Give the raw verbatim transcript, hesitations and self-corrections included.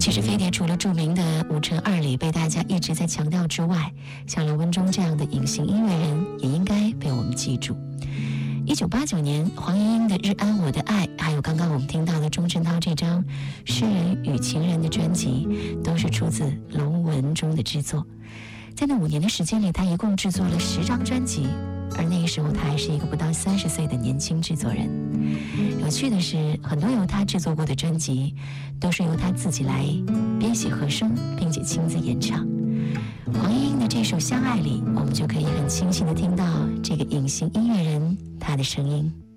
其实飞碟除了著名的五乘二里被大家一直在强调之外，像刘文忠这样的隐形音乐人也应该被我们记住。一九八九年，黄莺莺的《日安我的爱》，还有刚刚我们听到的钟镇涛这张《诗人与情人》的专辑，都是出自龙文忠的制作。在那五年的时间里，他一共制作了十张专辑，而那个时候他还是一个不到三十岁的年轻制作人。有趣的是，很多由他制作过的专辑都是由他自己来编写和声，并且亲自演唱。黄莺莺的这首《相爱》里，我们就可以很清晰地听到这个隐形音乐人他的声音。